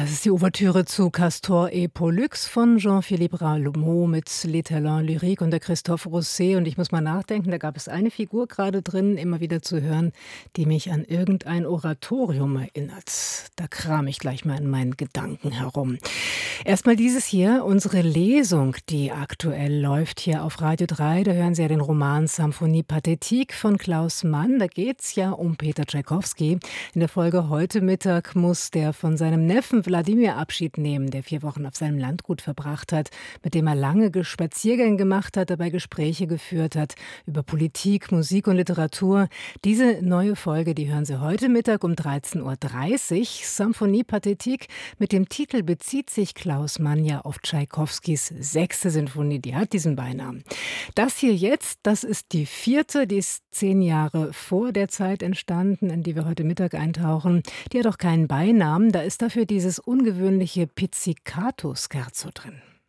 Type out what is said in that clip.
Das ist die Ouvertüre zu Castor et Pollux von Jean-Philippe Rameau mit Les Talents Lyriques und der Christophe Rousset. Und ich muss mal nachdenken, da gab es eine Figur gerade drin, immer wieder zu hören, die mich an irgendein Oratorium erinnert. Da kram ich gleich mal in meinen Gedanken herum. Erstmal dieses hier, unsere Lesung, die aktuell läuft hier auf Radio 3. Da hören Sie ja den Roman Symphonie Pathétique von Klaus Mann. Da geht es ja um Peter Tschaikowski. In der Folge heute Mittag muss der von seinem Neffen Wladimir Abschied nehmen, der 4 Wochen auf seinem Landgut verbracht hat, mit dem er lange Spaziergänge gemacht hat, dabei Gespräche geführt hat über Politik, Musik und Literatur. Diese neue Folge, die hören Sie heute Mittag um 13:30 Uhr. Symphonie Pathétique. Mit dem Titel bezieht sich Klaus Mann ja auf Tschaikowskis 6. Sinfonie, die hat diesen Beinamen. Das hier jetzt, das ist die 4., die ist 10 Jahre vor der Zeit entstanden, in die wir heute Mittag eintauchen. Die hat auch keinen Beinamen, da ist dafür dieses ungewöhnliche Pizzicato-Scherzo drin.